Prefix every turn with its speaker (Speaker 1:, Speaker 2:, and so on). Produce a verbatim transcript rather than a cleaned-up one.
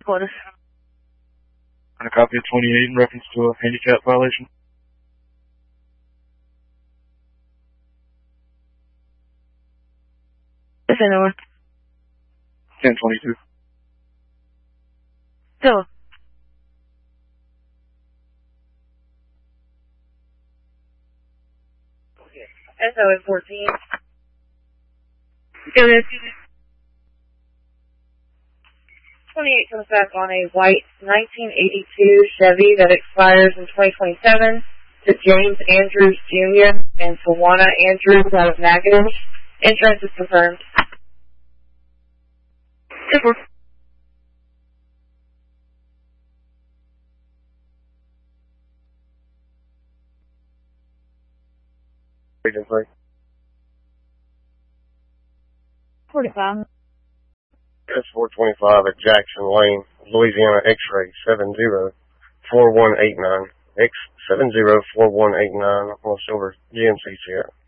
Speaker 1: Cordis.
Speaker 2: And a copy of twenty-eight in reference to a handicap violation.
Speaker 1: Yes, I know.
Speaker 2: ten twenty-two.
Speaker 1: Philip.
Speaker 3: S O N fourteen.
Speaker 1: Go ahead.
Speaker 3: twenty-eight comes back on a white nineteen eighty-two Chevy that expires in twenty twenty-seven to James Andrews Junior and Tawana Andrews out of Natchitoches. Insurance is confirmed.
Speaker 1: Super.
Speaker 2: Agent three.
Speaker 1: forty-five.
Speaker 2: S four twenty-five at Jackson Lane, Louisiana X-ray seven zero four one eight nine. X seven zero four one eight nine on Silver G M C Sierra.